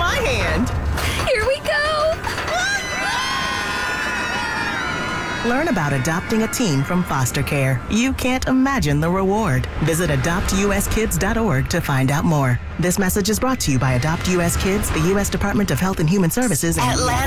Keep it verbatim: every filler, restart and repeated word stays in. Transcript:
my hand. Here we go. Learn about adopting a teen from foster care. You can't imagine the reward. Visit adopt u s kids dot org to find out more. This message is brought to you by Adopt U S Kids, the U S Department of Health and Human Services, and Atlanta.